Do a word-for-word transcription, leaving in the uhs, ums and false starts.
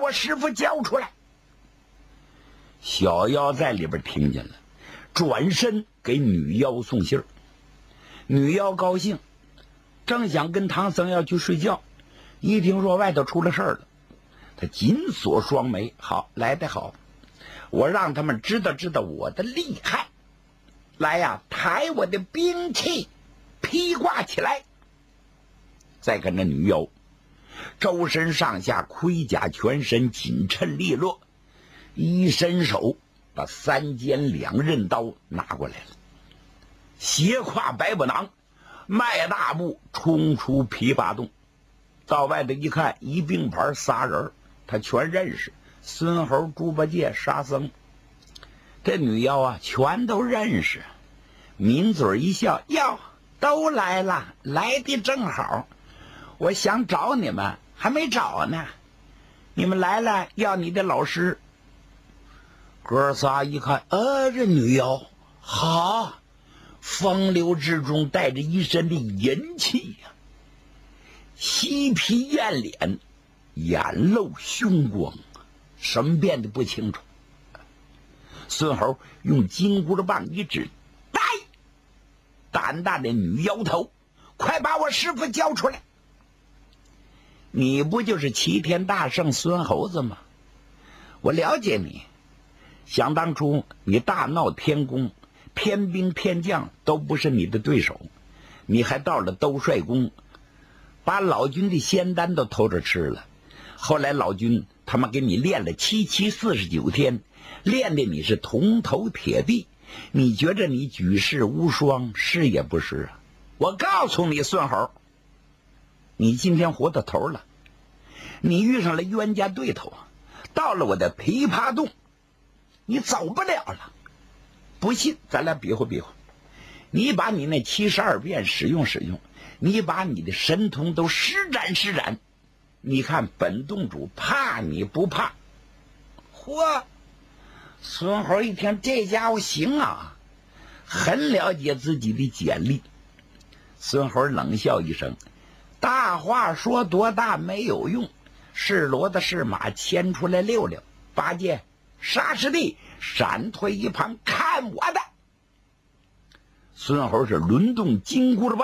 我师傅交出来。小妖在里边听见了，转身给女妖送信儿。女妖高兴，正想跟唐僧要去睡觉，一听说外头出了事儿了，他紧锁双眉，好，来得好，我让他们知道知道我的厉害。来呀，抬我的兵器，披挂起来。再看那女妖，周身上下盔甲全身紧衬利落，一伸手把三尖两刃刀拿过来了，斜挎百宝囊，迈大步冲出琵琶洞。到外头一看，一并排仨人，他全认识，孙猴、猪八戒、沙僧。这女妖啊，全都认识，抿嘴一笑，哟，都来了，来的正好，我想找你们，还没找呢。你们来了，要你的老师。哥仨一看，呃，这女妖好，风流之中带着一身的淫气呀、啊，细皮艳脸，眼露凶光，什么变得不清楚。孙猴用金箍棒一指，呆，胆大的女妖头，快把我师傅交出来！你不就是齐天大圣孙猴子吗？我了解你，想当初你大闹天宫，天兵天将都不是你的对手，你还到了兜率宫，把老君的仙丹都偷着吃了。后来老君他们给你练了七七四十九天，练的你是铜头铁臂，你觉着你举世无双，是也不是啊？我告诉你，孙猴，你今天活到头了，你遇上了冤家对头，到了我的琵琶洞，你走不了了。不信，咱俩比划比划，你把你那七十二变使用使用，你把你的神通都施展施展，你看本洞主怕你不怕？嚯！孙猴一听，这家伙行啊，很了解自己的简历。孙猴冷笑一声，大话说多大没有用，是骡子是马牵出来溜溜。八戒、沙师弟闪退一旁，看我的！孙猴是抡动金箍棒，